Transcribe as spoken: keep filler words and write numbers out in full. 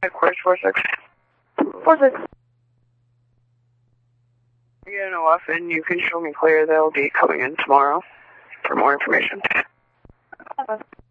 Headquarters four six. four six. You know, often you can show me clear. They'll be coming in tomorrow for more information. Okay.